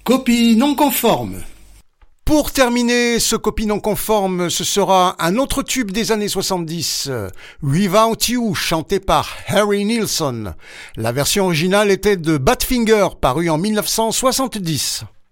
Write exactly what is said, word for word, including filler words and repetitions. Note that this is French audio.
Copie non conforme. Pour terminer, ce copie non conforme, ce sera un autre tube des années soixante-dix, Without You, chanté par Harry Nilsson. La version originale était de Badfinger, paru en mille neuf cent soixante-dix.